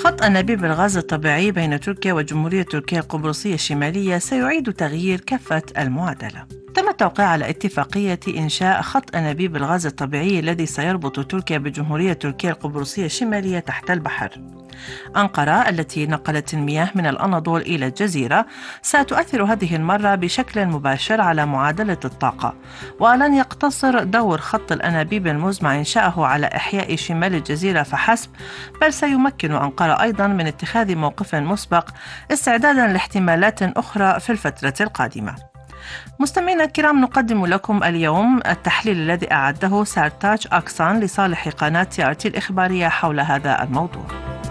خط أنابيب الغاز الطبيعي بين تركيا وجمهورية تركيا القبرصية الشمالية سيعيد تغيير كفة المعادلة. تم التوقيع على اتفاقية إنشاء خط أنابيب الغاز الطبيعي الذي سيربط تركيا بجمهورية تركيا القبرصية الشمالية تحت البحر. أنقرة التي نقلت المياه من الأناضول إلى الجزيرة ستؤثر هذه المرة بشكل مباشر على معادلة الطاقة، ولن يقتصر دور خط الأنابيب المزمع إنشاؤه على إحياء شمال الجزيرة فحسب، بل سيمكن أنقرة أيضا من اتخاذ موقف مسبق استعدادا لاحتمالات أخرى في الفترة القادمة. مستمعينا الكرام، نقدم لكم اليوم التحليل الذي أعده سارتاج أكسان لصالح قناة TRT الإخبارية حول هذا الموضوع.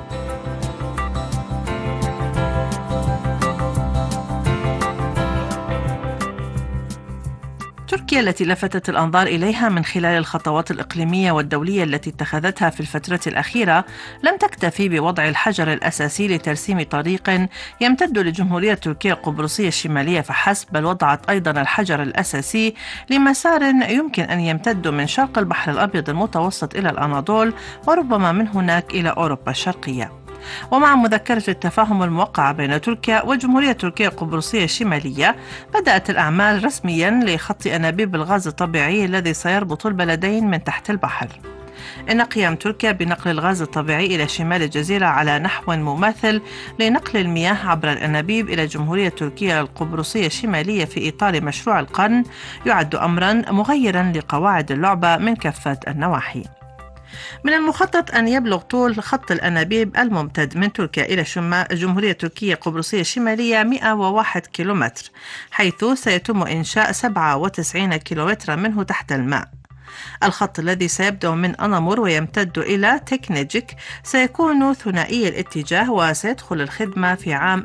تركيا التي لفتت الأنظار إليها من خلال الخطوات الإقليمية والدولية التي اتخذتها في الفترة الأخيرة لم تكتفي بوضع الحجر الأساسي لترسيم طريق يمتد لجمهورية تركيا القبرصية الشمالية فحسب، بل وضعت أيضا الحجر الأساسي لمسار يمكن أن يمتد من شرق البحر الأبيض المتوسط إلى الأناضول، وربما من هناك إلى أوروبا الشرقية. ومع مذكرة التفاهم الموقعة بين تركيا وجمهورية تركيا القبرصية الشمالية، بدأت الأعمال رسميا لخط أنابيب الغاز الطبيعي الذي سيربط البلدين من تحت البحر. إن قيام تركيا بنقل الغاز الطبيعي إلى شمال الجزيرة على نحو مماثل لنقل المياه عبر الأنابيب إلى جمهورية تركيا القبرصية الشمالية في إطار مشروع القرن يعد أمرا مغيرا لقواعد اللعبة من كافة النواحي. من المخطط أن يبلغ طول خط الأنابيب الممتد من تركيا إلى جمهورية تركيا القبرصية الشمالية 101 كيلومتر، حيث سيتم إنشاء 97 كيلومترا منه تحت الماء. الخط الذي سيبدأ من أنامور ويمتد إلى تكنيجيك سيكون ثنائي الاتجاه وسيدخل الخدمة في عام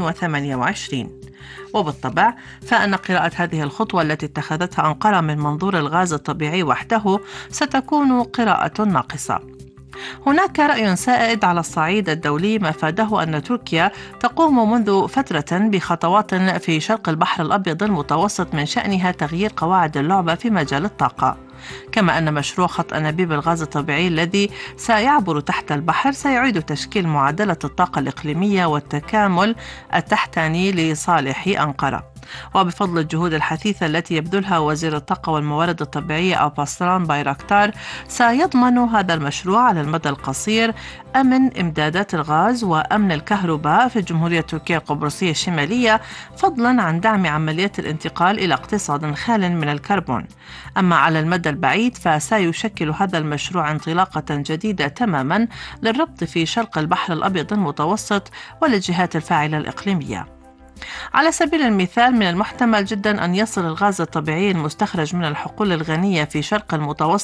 2028. وبالطبع فإن قراءة هذه الخطوة التي اتخذتها أنقرة من منظور الغاز الطبيعي وحده ستكون قراءة ناقصة. هناك رأي سائد على الصعيد الدولي مفاده أن تركيا تقوم منذ فترة بخطوات في شرق البحر الأبيض المتوسط من شأنها تغيير قواعد اللعبة في مجال الطاقة، كما أن مشروع خط أنابيب الغاز الطبيعي الذي سيعبر تحت البحر سيعيد تشكيل معادلة الطاقة الإقليمية والتكامل التحتاني لصالح أنقرة. وبفضل الجهود الحثيثة التي يبذلها وزير الطاقة والموارد الطبيعية ألباسلان بايراكتار، سيضمن هذا المشروع على المدى القصير أمن إمدادات الغاز وأمن الكهرباء في جمهورية تركيا القبرصية الشمالية، فضلا عن دعم عمليات الانتقال إلى اقتصاد خال من الكربون. أما على المدى البعيد فسيشكل هذا المشروع انطلاقة جديدة تماما للربط في شرق البحر الأبيض المتوسط والجهات الفاعلة الإقليمية. على سبيل المثال، من المحتمل جدا أن يصل الغاز الطبيعي المستخرج من الحقول الغنية في شرق المتوسط